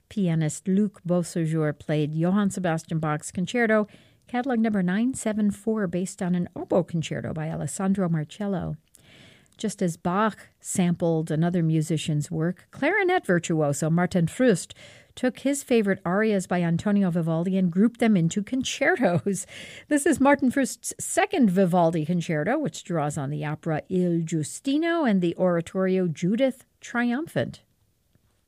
pianist Luc Beausejour played Johann Sebastian Bach's Concerto, Catalog number 974, based on an oboe concerto by Alessandro Marcello. Just as Bach sampled another musician's work, clarinet virtuoso Martin Frust took his favorite arias by Antonio Vivaldi and grouped them into concertos. This is Martin Frust's second Vivaldi concerto, which draws on the opera Il Giustino and the oratorio Judith Triumphant.